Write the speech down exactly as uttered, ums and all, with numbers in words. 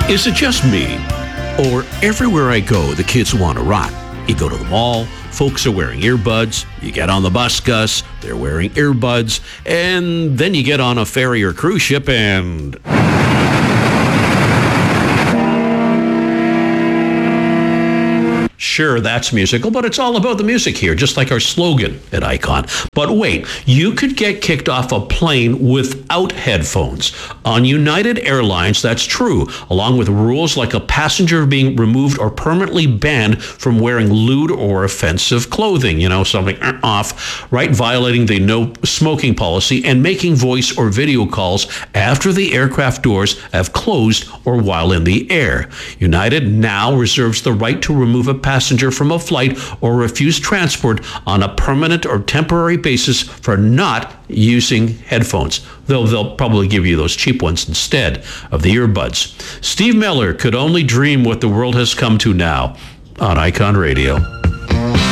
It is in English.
Is it just me? Or everywhere I go, the kids want to rock? You go to the mall, folks are wearing earbuds. You get on the bus, Gus, they're wearing earbuds. And then you get on a ferry or cruise ship and... Sure, that's musical, but it's all about the music here, just like our slogan at Icon. But wait, you could get kicked off a plane without headphones. On United Airlines, that's true, along with rules like a passenger being removed or permanently banned from wearing lewd or offensive clothing, you know, something off, right, violating the no smoking policy and making voice or video calls after the aircraft doors have closed or while in the air. United now reserves the right to remove a passenger passenger from a flight or refuse transport on a permanent or temporary basis for not using headphones, though they'll probably give you those cheap ones instead of the earbuds. Steve Miller could only dream what the world has come to now on Icon Radio.